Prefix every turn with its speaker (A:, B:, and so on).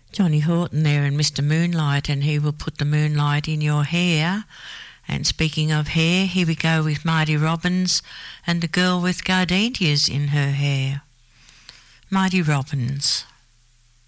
A: Johnny Horton there and Mr. Moonlight, and he will put the moonlight in your hair. And speaking of hair, here we go with Marty Robbins and the girl with gardenias in her hair. Marty Robbins.